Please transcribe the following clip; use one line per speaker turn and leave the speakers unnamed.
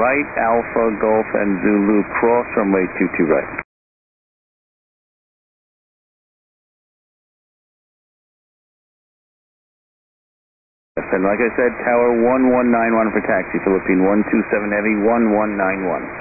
right, Alpha, Golf, and Zulu, cross runway 22 right. And like I said, tower 1191 for taxi, Philippine 127 Heavy, 1191.